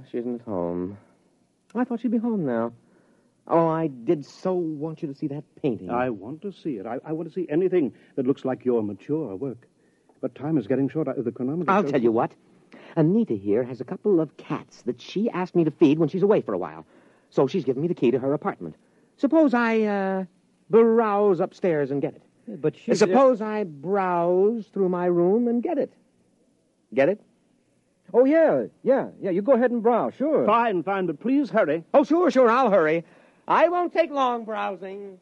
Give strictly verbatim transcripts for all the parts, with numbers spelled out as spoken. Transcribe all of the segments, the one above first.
she isn't at home. I thought she'd be home now. Oh, I did so want you to see that painting. I want to see it. I, I want to see anything that looks like your mature work. But time is getting short. The chronometer... I'll shows... tell you what. Anita here has a couple of cats that she asked me to feed when she's away for a while. So she's given me the key to her apartment. Suppose I, uh, browse upstairs and get it. Yeah, but she... Suppose I browse through my room and get it. Get it? Oh, yeah, yeah, yeah. You go ahead and browse, sure. Fine, fine, but please hurry. Oh, sure, sure, I'll hurry. I won't take long browsing.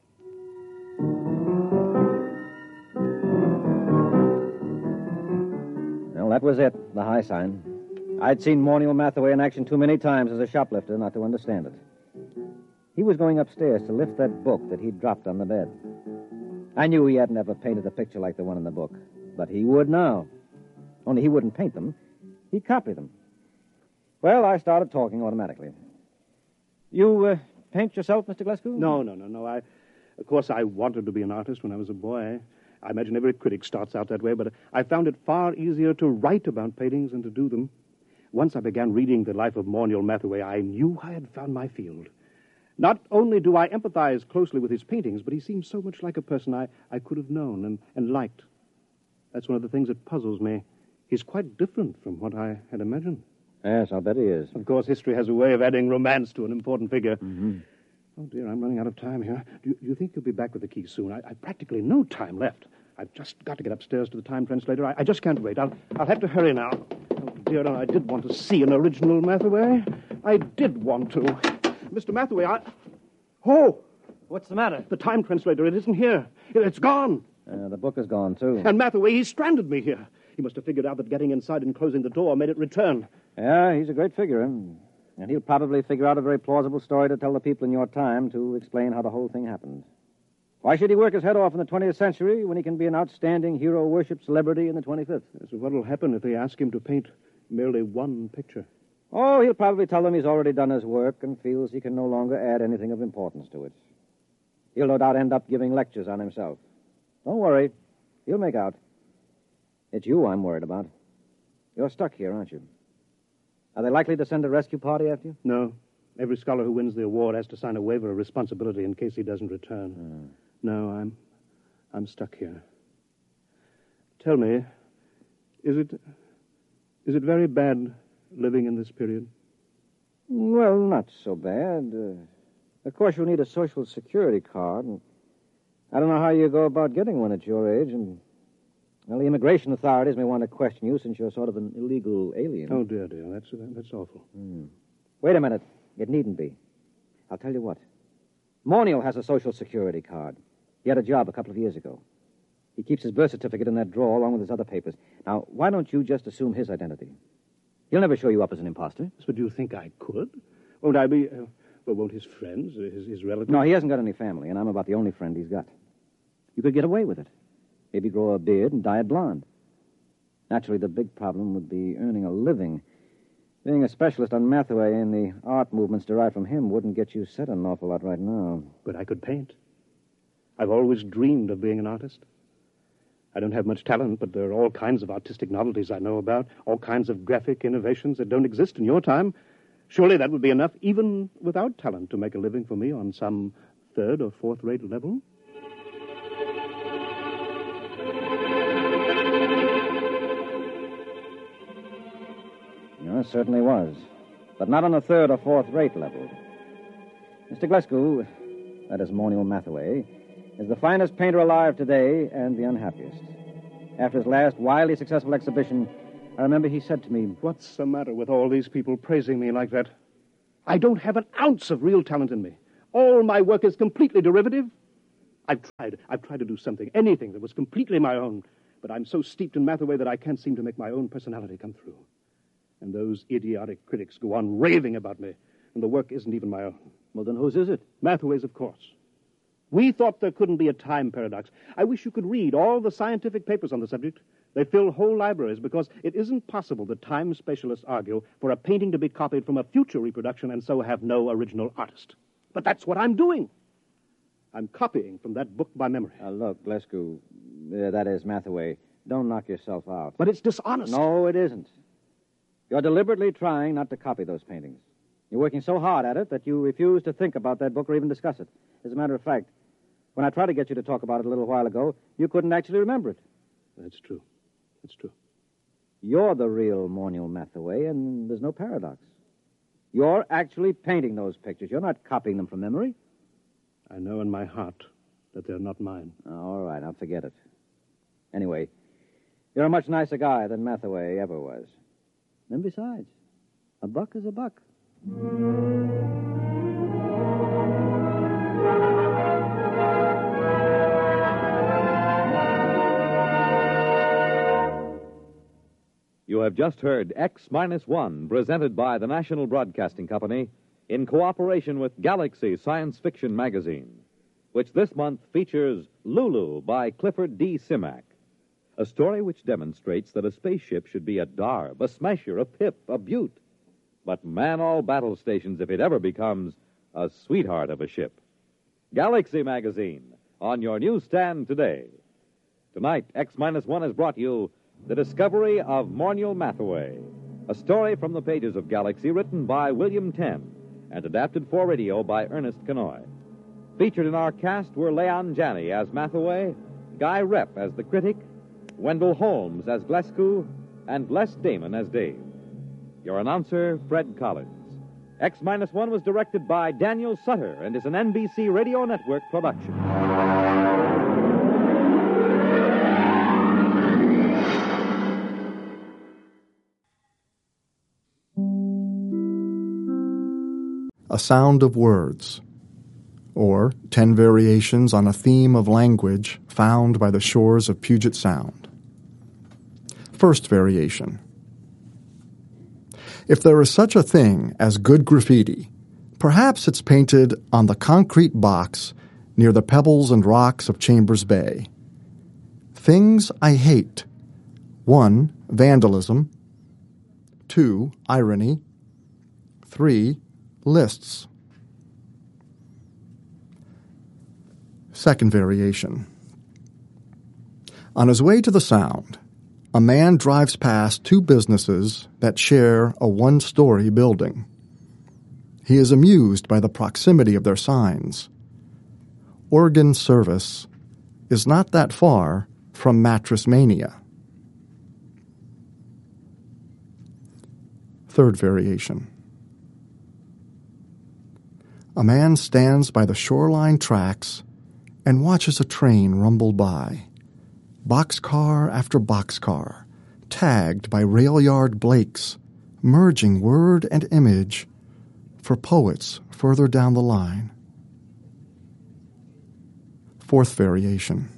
Well, that was it, the high sign. I'd seen Morniel Mathaway in action too many times as a shoplifter not to understand it. He was going upstairs to lift that book that he'd dropped on the bed. I knew he hadn't ever painted a picture like the one in the book, but he would now. Only he wouldn't paint them. He'd copy them. Well, I started talking automatically. You uh, paint yourself, Mister Glasgow? No, no, no, no. I, of course, I wanted to be an artist when I was a boy. I imagine every critic starts out that way, but I found it far easier to write about paintings than to do them. Once I began reading the life of Morniel Mathaway, I knew I had found my field. Not only do I empathize closely with his paintings, but he seems so much like a person I, I could have known and, and liked. That's one of the things that puzzles me. He's quite different from what I had imagined. Yes, I'll bet he is. Of course, history has a way of adding romance to an important figure. Mm-hmm. Oh, dear, I'm running out of time here. Do you, do you think you'll be back with the key soon? I, I've practically no time left. I've just got to get upstairs to the time translator. I, I just can't wait. I'll, I'll have to hurry now. Oh, dear, no, I did want to see an original Mathaway. I did want to. Mister Mathaway, I... Oh! What's the matter? The time translator, it isn't here. It, it's gone. Uh, the book is gone, too. And Mathaway, he stranded me here. He must have figured out that getting inside and closing the door made it return. Yeah, he's a great figure. And he'll probably figure out a very plausible story to tell the people in your time to explain how the whole thing happened. Why should he work his head off in the twentieth century when he can be an outstanding hero-worship celebrity in the twenty-fifth? So what'll happen if they ask him to paint merely one picture? Oh, he'll probably tell them he's already done his work and feels he can no longer add anything of importance to it. He'll no doubt end up giving lectures on himself. Don't worry. He'll make out. It's you I'm worried about. You're stuck here, aren't you? Are they likely to send a rescue party after you? No. Every scholar who wins the award has to sign a waiver of responsibility in case he doesn't return. Mm. No, I'm... I'm stuck here. Tell me, is it... Is it very bad living in this period? Well, not so bad. Uh, of course, you'll need a social security card, and I don't know how you go about getting one at your age, and... Well, the immigration authorities may want to question you since you're sort of an illegal alien. Oh, dear, dear. That's, that's awful. Mm. Wait a minute. It needn't be. I'll tell you what. Morniel has a Social Security card. He had a job a couple of years ago. He keeps his birth certificate in that drawer along with his other papers. Now, why don't you just assume his identity? He'll never show you up as an imposter. But do you think I could? Won't I be... Uh, well, won't his friends, uh, his, his relatives... No, he hasn't got any family, and I'm about the only friend he's got. You could get away with it. Maybe grow a beard and dye it blonde. Naturally, the big problem would be earning a living. Being a specialist on Mathaway and the art movements derived from him wouldn't get you set an awful lot right now. But I could paint. I've always dreamed of being an artist. I don't have much talent, but there are all kinds of artistic novelties I know about, all kinds of graphic innovations that don't exist in your time. Surely that would be enough, even without talent, to make a living for me on some third or fourth-rate level. Yeah, it certainly was. But not on a third or fourth-rate level. Mister Glasgow, that is Morniel Mathaway, is the finest painter alive today and the unhappiest. After his last wildly successful exhibition, I remember he said to me, "What's the matter with all these people praising me like that? I don't have an ounce of real talent in me. All my work is completely derivative. I've tried. I've tried to do something, anything that was completely my own. But I'm so steeped in Mathaway that I can't seem to make my own personality come through. And those idiotic critics go on raving about me, and the work isn't even my own." Well, then whose is it? Mathaway's, of course. We thought there couldn't be a time paradox. I wish you could read all the scientific papers on the subject. They fill whole libraries because it isn't possible that time specialists argue for a painting to be copied from a future reproduction and so have no original artist. But that's what I'm doing. I'm copying from that book by memory. Uh, look, Glasgow, uh, that is Mathaway. Don't knock yourself out. But it's dishonest. No, it isn't. You're deliberately trying not to copy those paintings. You're working so hard at it that you refuse to think about that book or even discuss it. As a matter of fact, when I tried to get you to talk about it a little while ago, you couldn't actually remember it. That's true. That's true. You're the real Monial Mathaway, and there's no paradox. You're actually painting those pictures. You're not copying them from memory. I know in my heart that they're not mine. All right, I'll forget it. Anyway, you're a much nicer guy than Mathaway ever was. And besides, a buck is a buck. You have just heard X Minus One, presented by the National Broadcasting Company in cooperation with Galaxy Science Fiction Magazine, which this month features Lulu by Clifford D. Simak, a story which demonstrates that a spaceship should be a Darb, a Smasher, a Pip, a Butte, but man all battle stations if it ever becomes a sweetheart of a ship. Galaxy Magazine, on your newsstand today. Tonight, X Minus One has brought you The Discovery of Monial Mathaway, a story from the pages of Galaxy written by William Tenn and adapted for radio by Ernest Kenoy. Featured in our cast were Leon Janney as Mathaway, Guy Repp as the critic, Wendell Holmes as Glescu, and Les Damon as Dave. Your announcer, Fred Collins. X Minus One was directed by Daniel Sutter and is an N B C Radio Network production. A Sound of Words, or Ten Variations on a Theme of Language Found by the Shores of Puget Sound. First variation. If there is such a thing as good graffiti, perhaps it's painted on the concrete box near the pebbles and rocks of Chambers Bay. Things I hate. One, vandalism. Two, irony. Three, lists. Second variation. On his way to the Sound, a man drives past two businesses that share a one-story building. He is amused by the proximity of their signs. Organ Service is not that far from Mattress Mania. Third variation. A man stands by the shoreline tracks and watches a train rumble by. Boxcar after boxcar, tagged by rail yard Blakes, merging word and image for poets further down the line. Fourth variation.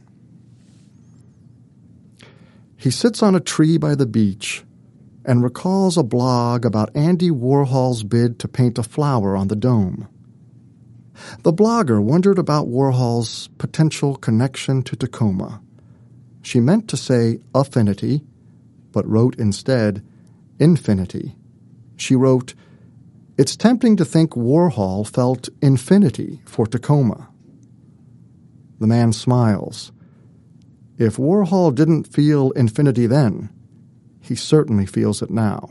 He sits on a tree by the beach and recalls a blog about Andy Warhol's bid to paint a flower on the dome. The blogger wondered about Warhol's potential connection to Tacoma. She meant to say affinity, but wrote instead infinity. She wrote, "It's tempting to think Warhol felt infinity for Tacoma." The man smiles. If Warhol didn't feel infinity then, he certainly feels it now.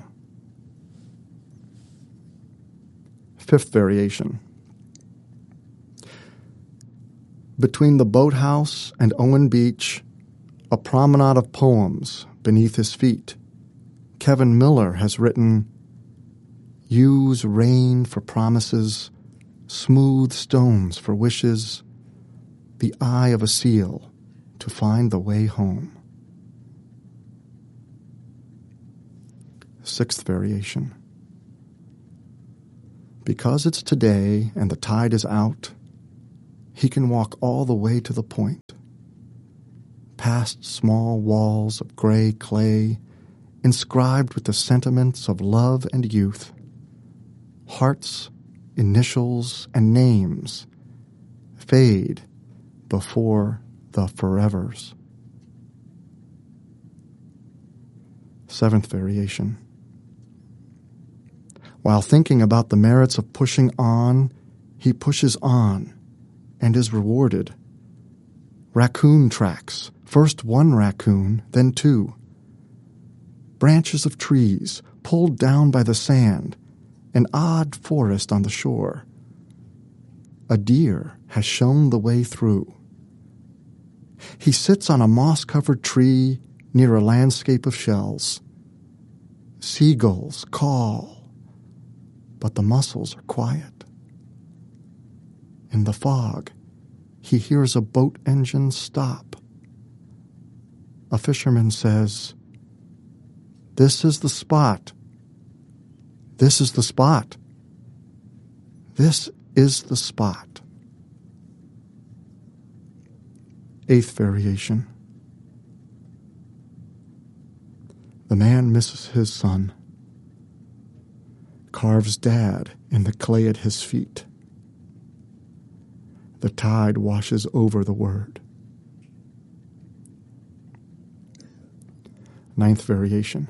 Fifth variation. Between the boathouse and Owen Beach, a promenade of poems beneath his feet, Kevin Miller has written, "Use rain for promises, smooth stones for wishes, the eye of a seal to find the way home." Sixth variation. Because it's today and the tide is out, he can walk all the way to the point, past small walls of gray clay inscribed with the sentiments of love and youth, hearts, initials, and names fade before the forevers. Seventh variation. While thinking about the merits of pushing on, he pushes on and is rewarded. Raccoon tracks, first one raccoon, then two. branches of trees pulled down by the sand, an odd forest on the shore. A deer has shown the way through. He sits on a moss-covered tree near a landscape of shells. Seagulls call, but the mussels are quiet. In the fog, he hears a boat engine stop. A fisherman says, "This is the spot. This is the spot. This is the spot." Eighth variation. The man misses his son, carves dad in the clay at his feet. The tide washes over the word. Ninth variation.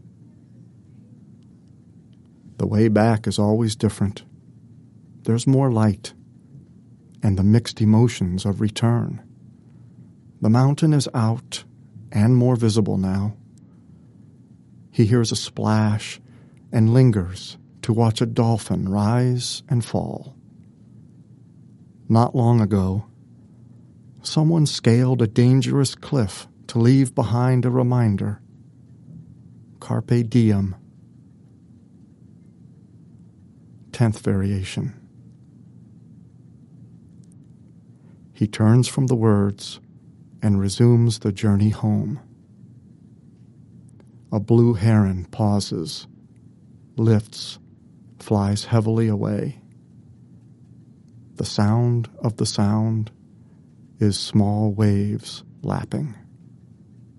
The way back is always different. There's more light and the mixed emotions of return. The mountain is out and more visible now. He hears a splash and lingers to watch a dolphin rise and fall. Not long ago, someone scaled a dangerous cliff to leave behind a reminder. Carpe diem. Tenth variation. He turns from the words and resumes the journey home. A blue heron pauses, lifts, flies heavily away. The sound of the sound is small waves lapping.